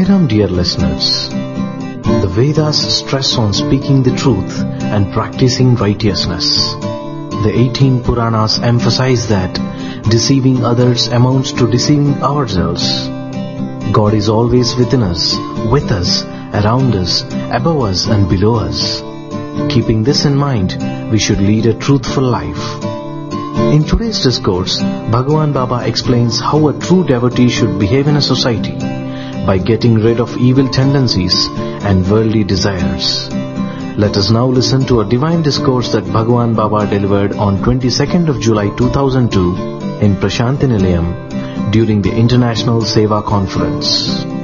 Sairam, dear listeners. The Vedas stress on speaking the truth and practicing righteousness. The 18 Puranas emphasize that deceiving others amounts to deceiving ourselves. God is always within us, with us, around us, above us and below us. Keeping this in mind, we should lead a truthful life. In today's discourse, Bhagavan Baba explains how a true devotee should behave in a society by getting rid of evil tendencies and worldly desires. Let us now listen to a divine discourse that Bhagavan Baba delivered on 22nd of July 2002 in Prashanti Nilayam during the International Seva Conference.